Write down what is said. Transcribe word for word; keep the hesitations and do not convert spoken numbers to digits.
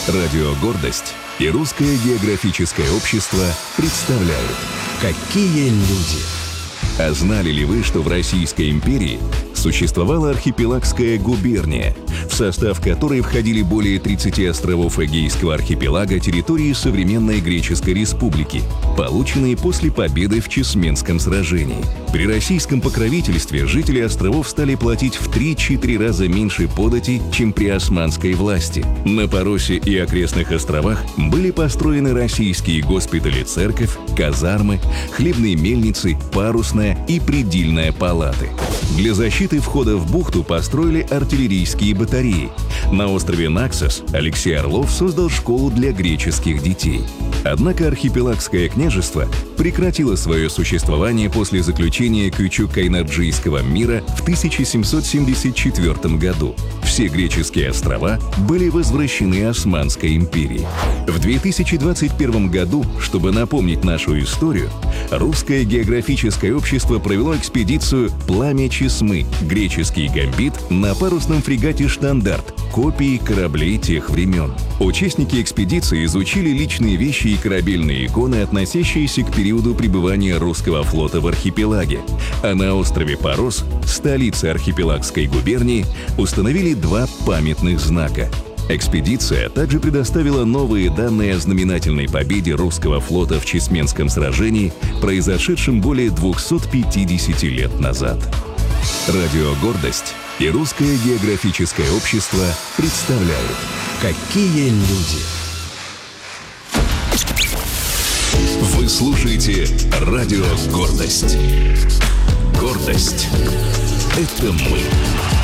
Радио «Гордость» и Русское географическое общество представляют «Какие люди». А знали ли вы, что в Российской империи существовала архипелагская губерния, в состав которой входили более тридцати островов Эгейского архипелага территории современной Греческой Республики, полученные после победы в Чесменском сражении? При российском покровительстве жители островов стали платить в три-четыре раза меньше подати, чем при османской власти. На Паросе и окрестных островах были построены российские госпитали, церковь, казармы, хлебные мельницы, парусная и предельная палаты. Для защиты входа в бухту построили артиллерийские батареи. На острове Наксос Алексей Орлов создал школу для греческих детей. Однако архипелагское княжество прекратило свое существование после заключения Кючук-Кайнарджийского мира в тысяча семьсот семьдесят четвёртом году. Все греческие острова были возвращены Османской империи. В две тысячи двадцать первом году, чтобы напомнить нашу историю, Русское географическое общество провело экспедицию «Пламя Чесмы. Греческий гамбит» на парусном фрегате «Штандарт», копии кораблей тех времен. Участники экспедиции изучили личные вещи и корабельные иконы, относящиеся к периоду пребывания русского флота в архипелаге. А на острове Парос, столице архипелагской губернии, установили два памятных знака. Экспедиция также предоставила новые данные о знаменательной победе русского флота в Чесменском сражении, произошедшем более двухсот пятидесяти лет назад. Радио «Гордость» и Русское географическое общество представляют «Какие люди». Вы слушаете Радио «Гордость». Гордость — это мы.